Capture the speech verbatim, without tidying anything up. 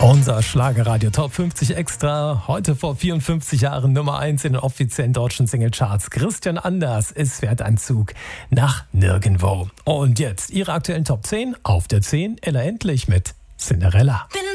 Unser Schlagerradio Top fünfzig Extra, heute vor vierundfünfzig Jahren Nummer eins in den offiziellen deutschen Singlecharts. Christian Anders, es fährt ein Zug nach nirgendwo. Und jetzt Ihre aktuellen Top zehn. Auf der zehn Ella Endlich mit Cinderella. Bin